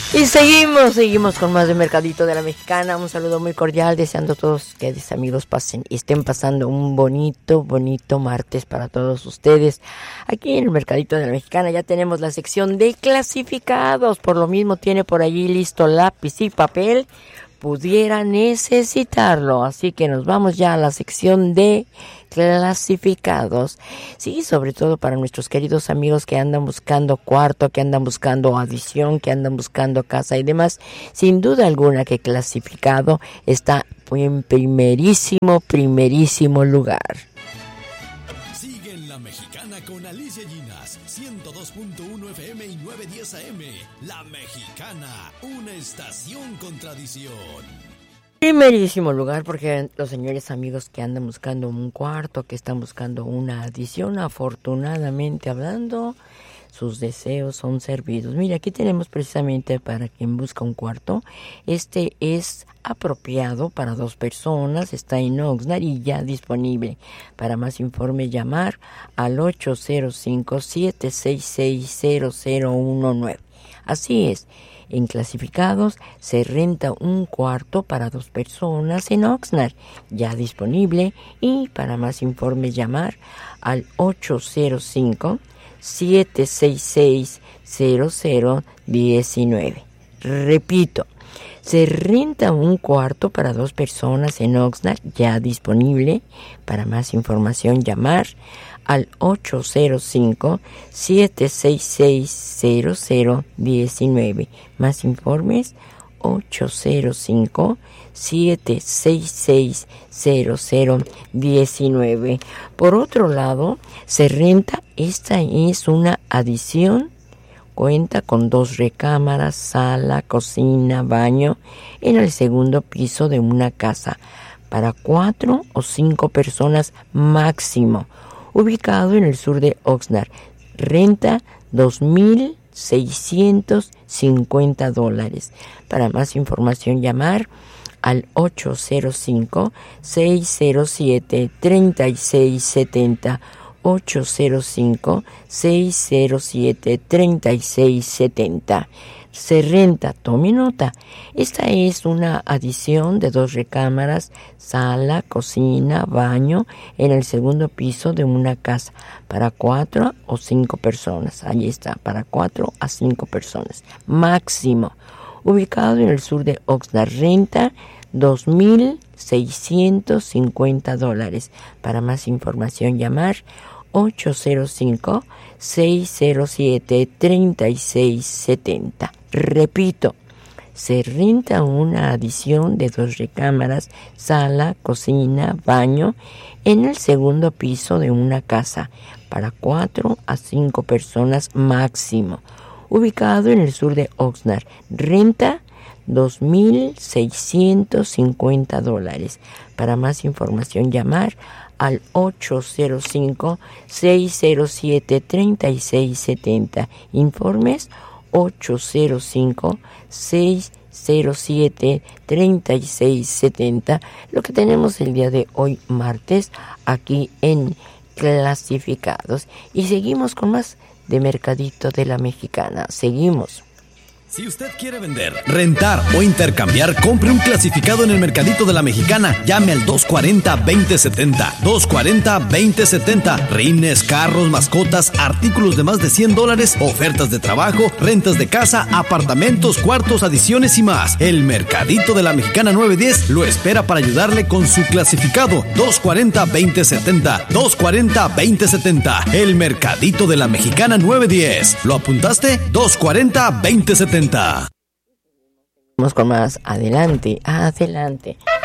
Y seguimos con más de Mercadito de la Mexicana. Un saludo muy cordial, deseando a todos ustedes, amigos, pasen y estén pasando un bonito martes para todos ustedes. Aquí en el Mercadito de la Mexicana ya tenemos la sección de clasificados. Por lo mismo tiene por allí listo lápiz y papel. Pudiera necesitarlo, así que nos vamos ya a la sección de clasificados. Sí, sobre todo para nuestros queridos amigos que andan buscando cuarto, que andan buscando adición, que andan buscando casa y demás. Sin duda alguna que clasificado está en primerísimo lugar. Sigue en La Mexicana con Alicia Llinas, 102.1 FM y 910 AM. La Mexicana, una estación con tradición. Primerísimo lugar porque los señores amigos que andan buscando un cuarto, que están buscando una adición, afortunadamente hablando, sus deseos son servidos. Mira, aquí tenemos precisamente para quien busca un cuarto. Este es apropiado para 2 personas, está en Oxnard y ya disponible. Para más informe llamar al 805-766-0019. Así es. En clasificados se renta un cuarto para 2 personas en Oxnard, ya disponible, y para más informes llamar al 805-766-0019. Repito, se renta un cuarto para 2 personas en Oxnard, ya disponible. Para más información llamar al 805-766-0019. Más informes, 805-766-0019. Por otro lado, se renta, esta es una adición, cuenta con 2 recámaras, sala, cocina, baño, en el segundo piso de una casa, para 4 o 5 personas máximo. Ubicado en el sur de Oxnard, renta $2,650. Para más información llamar al 805-607-3670, 805-607-3670. Se renta, tome nota, esta es una adición de 2 recámaras, sala, cocina, baño, en el segundo piso de una casa, para 4 o 5 personas. Ahí está, para 4 a 5 personas, máximo. Ubicado en el sur de Oxnard, renta $2,650. Para más información llamar 805-607-3670. Repito, se renta una adición de 2 recámaras, sala, cocina, baño, en el segundo piso de una casa, para 4 a 5 personas máximo. Ubicado en el sur de Oxnard, renta $2,650. Para más información llamar al 805-607-3670. Informes 805-607-3670. Lo que tenemos el día de hoy, martes, aquí en Clasificados. Y seguimos con más de Mercadito de la Mexicana. Seguimos. Si usted quiere vender, rentar o intercambiar, compre un clasificado en el Mercadito de la Mexicana. Llame al 240-2070. 240-2070. Rines, carros, mascotas, artículos de más de $100, ofertas de trabajo, rentas de casa, apartamentos, cuartos, adiciones y más. El Mercadito de la Mexicana 910 lo espera para ayudarle con su clasificado. 240-2070. 240-2070. El Mercadito de la Mexicana 910. ¿Lo apuntaste? 240-2070. Vamos con más. Adelante.